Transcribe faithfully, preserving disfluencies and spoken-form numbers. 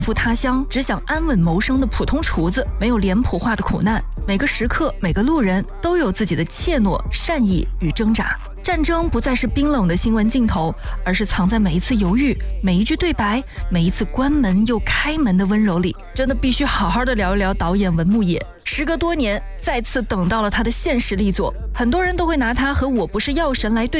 赴他乡只想安稳谋生的普通厨子，没有脸谱化的苦难。每个时刻，每个路人都有自己的怯懦、善意与挣扎。战争不再是冰冷的新闻镜头，而是藏在每一次犹豫、每一句对白、每一次关门又开门的温柔里。真的必须好好的聊一聊导演文牧野。时隔多年，再次等到了他的现实力作，很多人都会拿他和我不是药神来对